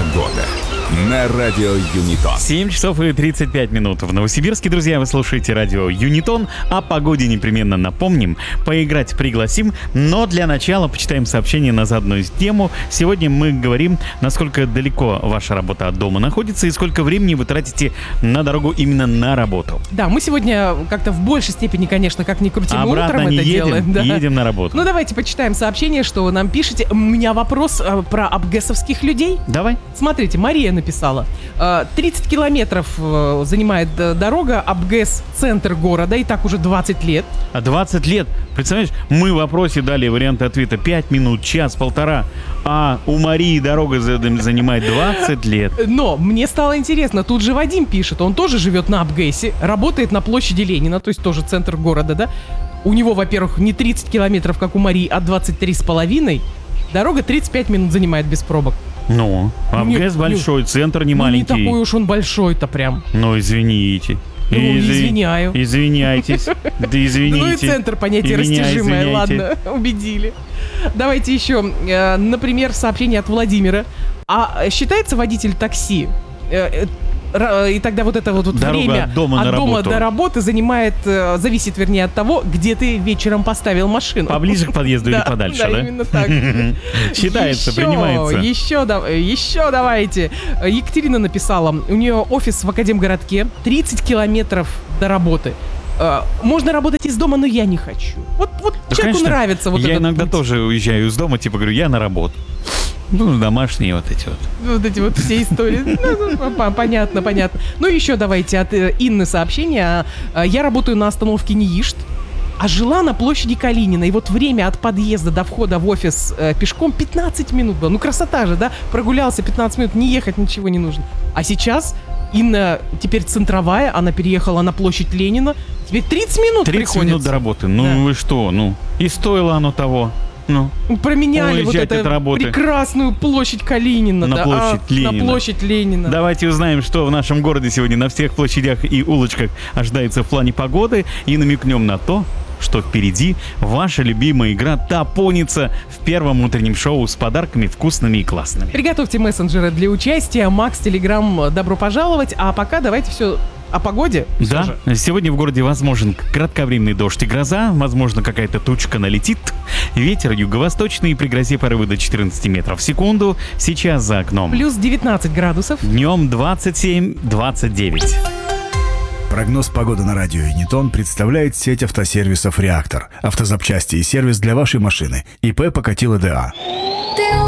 Погода на радио Юнитон. 7 часов и 35 минут в Новосибирске, друзья, вы слушаете радио Юнитон. О погоде непременно напомним, поиграть пригласим, но для начала почитаем сообщение на заданную тему. Сегодня мы говорим, насколько далеко ваша работа от дома находится и сколько времени вы тратите на дорогу именно на работу. Да, мы сегодня как-то в большей степени, конечно, как ни крути, мы Обратно утром не это едем, делаем. Да. едем на работу. Ну давайте почитаем сообщение, что вы нам пишете. У меня вопрос про абгэсовских людей. Давай. Смотрите, Мария написала. 30 километров занимает дорога, Абгэс, центр города, и так уже 20 лет. 20 лет. Представляешь, мы в вопросе дали варианты ответа 5 минут, час, полтора, а у Марии дорога занимает 20 лет. Но мне стало интересно, тут же Вадим пишет, он тоже живет на Абгэсе, работает на площади Ленина, то есть тоже центр города, да? У него, во-первых, не 30 километров, как у Марии, а 23,5. Дорога 35 минут занимает без пробок. Ну, Абгэс большой, центр не маленький. Не такой уж он большой-то прям. Ну, извините. Ну, извиняю. Извиняйтесь. Да извините. Ну и центр понятие растяжимое, ладно, убедили. Давайте еще, например, сообщение от Владимира. А считается водитель такси? И тогда вот это вот время от дома до работы занимает, зависит, вернее, от того, где ты вечером поставил машину. Поближе к подъезду или подальше, да? Да, именно так. Считается, принимается. Еще давайте. Екатерина написала, у нее офис в Академгородке, 30 километров до работы. Можно работать из дома, но я не хочу. Вот да, человеку конечно, нравится вот я этот иногда путь. тоже уезжаю из дома, типа говорю, я на работу. Ну, домашние вот эти вот. Вот эти вот все истории. Понятно. Ну, еще давайте от Инны сообщение. Я работаю на остановке НИИШТ, а жила на площади Калинина. И вот время от подъезда до входа в офис пешком 15 минут было. Ну, красота же, да? Прогулялся 15 минут, не ехать ничего не нужно. А сейчас Инна теперь центровая, она переехала на площадь Ленина. Теперь 30 минут 30 приходится. минут до работы. Ну, да. Вы что? Ну, и стоило оно того. Ну, променяли вот эту работы. Прекрасную площадь Калинина на площадь Ленина. Давайте узнаем, что в нашем городе сегодня на всех площадях и улочках ожидается в плане погоды, и намекнем на то, что впереди ваша любимая игра «Топоница» в первом утреннем шоу с подарками вкусными и классными. Приготовьте мессенджеры для участия. Макс, Телеграм, добро пожаловать. А пока давайте все о погоде. Да, сегодня в городе возможен кратковременный дождь и гроза, возможно, какая-то тучка налетит. Ветер юго-восточный, при грозе порывы до 14 метров в секунду. Сейчас за окном. Плюс 19 градусов. Днем 27-29. Прогноз погоды на радио Юнитон представляет сеть автосервисов «Реактор». Автозапчасти и сервис для вашей машины. ИП Покатило ДА.